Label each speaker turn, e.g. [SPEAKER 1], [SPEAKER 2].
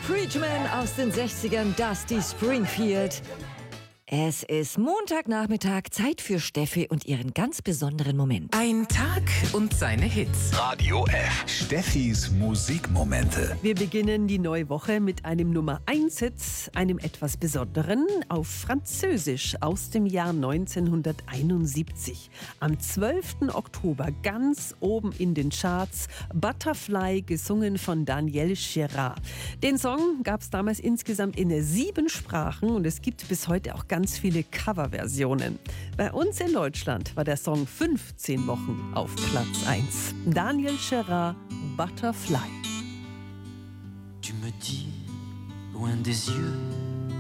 [SPEAKER 1] Preachman aus den 60ern, Dusty Springfield. Es ist Montagnachmittag, Zeit für Steffi und ihren ganz besonderen Moment.
[SPEAKER 2] Ein Tag und seine Hits.
[SPEAKER 3] Radio F. Steffis Musikmomente.
[SPEAKER 4] Wir beginnen die neue Woche mit einem Nummer-1-Hit, einem etwas besonderen, auf Französisch aus dem Jahr 1971. Am 12. Oktober ganz oben in den Charts, Butterfly, gesungen von Daniel Gérard. Den Song gab es damals insgesamt in 7 Sprachen und es gibt bis heute auch ganz viele Coverversionen. Bei uns in Deutschland war der Song 15 Wochen auf Platz 1. Daniel Gérard, Butterfly.
[SPEAKER 5] Tu me dis, loin des yeux